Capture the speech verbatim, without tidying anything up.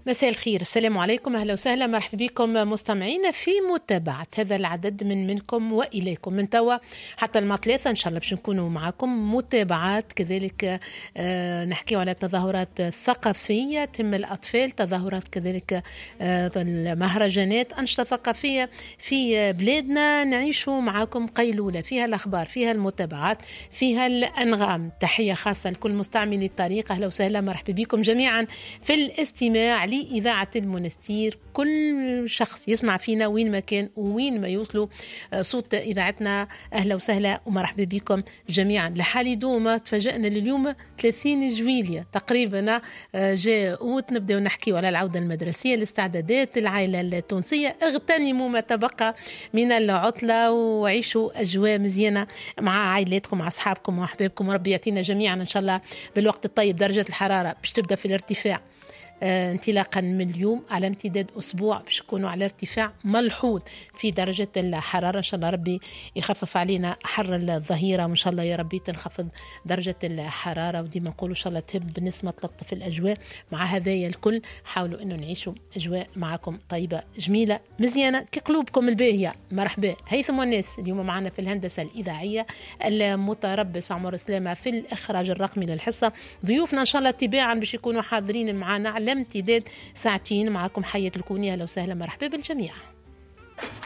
مساء الخير، السلام عليكم، أهلا وسهلا، مرحبا بكم مستمعينا في متابعة هذا العدد من منكم وإليكم من توا حتى الما ثلاثة إن شاء الله باش نكونوا معكم متابعات كذلك. آه نحكي على تظاهرات ثقافية تم الأطفال، تظاهرات كذلك آه المهرجانات، أنشطة ثقافية في بلادنا نعيشوا معكم قيلولة فيها الأخبار، فيها المتابعات، فيها الأنغام. تحية خاصة لكل مستعملي الطريق، أهلا وسهلا، مرحبا بكم جميعا في الاستماع لإذاعة المنستير. كل شخص يسمع فينا وين ما كان وين ما يوصلوا صوت إذاعتنا، أهلا وسهلا ومرحبا بكم جميعا. لحالي دوما تفاجأنا اليوم ثلاثين جويلية تقريبا جاء أوت، نبدأ نحكي على العودة المدرسية، الاستعدادات، العائلة التونسية. اغتنموا ما تبقى من العطلة وعيشوا أجواء مزيانة مع عائلاتكم، مع أصحابكم وأحبابكم، وربي يعطينا جميعا إن شاء الله بالوقت الطيب. درجة الحرارة باش تبدأ في الارتفاع آه، انطلاقا من اليوم على امتداد أسبوع باش يكونوا على ارتفاع ملحوظ في درجة الحرارة. إن شاء الله ربي يخفف علينا حر الظهيرة، وإن شاء الله يا ربي تنخفض درجة الحرارة، وديما نقولوا إن شاء الله تهب نسمة تلطف الأجواء. مع هذايا الكل حاولوا إنه نعيشوا أجواء معكم طيبة جميلة مزيانة كقلوبكم الباهية. مرحبا هيثم والناس اليوم معنا في الهندسة الإذاعية، المتربص عمر سلامة في الإخراج الرقمي للحصة. ضيوفنا إن شاء الله تباعا باش يكونوا حاضرين معنا على امتداد ساعتين معكم. حياة الكونية، أهلا وسهلا، مرحبا بالجميع.